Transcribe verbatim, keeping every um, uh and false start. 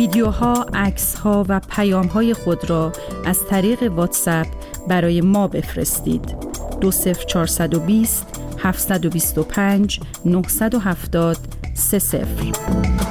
ویدیوها، عکس‌ها و پیام‌های خود را از طریق واتساپ برای ما بفرستید. دو صفر چهار دو صفر هفت دو پنج نه هفت صفر سه صفر